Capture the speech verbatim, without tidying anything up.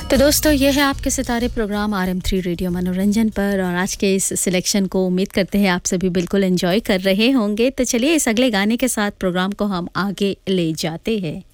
तो दोस्तों ये है आपके सितारे programme R M three radio मनोरंजन पर और आज के इस सिलेक्शन को उम्मीद करते हैं आप सभी बिल्कुल एंजॉय कर रहे होंगे। तो चलिए इस अगले गाने के साथ प्रोग्राम को हम आगे ले जाते हैं।